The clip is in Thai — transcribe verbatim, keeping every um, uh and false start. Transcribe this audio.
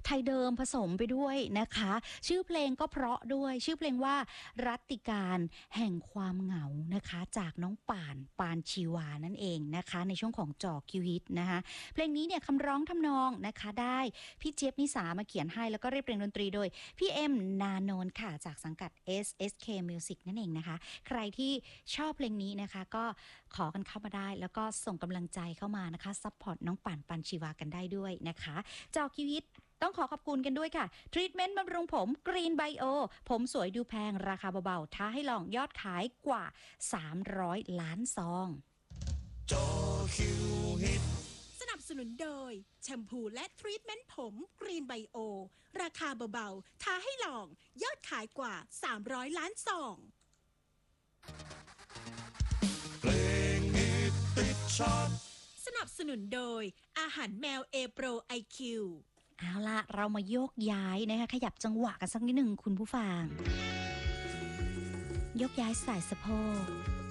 ไทยเดิมผสมไปด้วยนะคะชื่อเพลงก็เพราะด้วยชื่อเพลงว่ารัตติการแห่งความเหงานะคะจากน้องป่านปานชีวานั่นเองนะคะในช่วงของจอคิวฮิตนะคะเพลงนี้เนี่ยคำร้องทำนองนะคะได้พี่เจี๊ยบนิสามาเขียนให้แล้วก็เรียบเรียงดนตรีโดยพี่เอ็มนาโนนค่ะจากสังกัด เอส เอส เค Music นั่นเองนะคะใครที่ชอบเพลงนี้นะคะก็ขอกันเข้ามาได้แล้วก็ส่งกำลังใจเข้ามานะคะซัพพอร์ตน้องป่านปันชีวากันได้ด้วยนะคะจอคิวฮิตต้องขอขอบคุณกันด้วยค่ะทรีทเมนต์บำรุงผมกรีนไบโอผมสวยดูแพงราคาเบาๆท้าให้ลองยอดขายกว่าสามร้อยล้านซองจอคิวฮิตสนับสนุนโดยแชมพูและทรีทเมนต์ผมกรีนไบโอราคาเบาๆท้าให้ลองยอดขายกว่าสามร้อยล้านซองเพลงฮิตติดชาร์ตสนับสนุนโดยอาหารแมวเอโปรไอคิวเอาล่ะเรามาโยกย้ายนะคะขยับจังหวะกันสักนิดหนึ่งคุณผู้ฟังยกย้ายสายสะโพก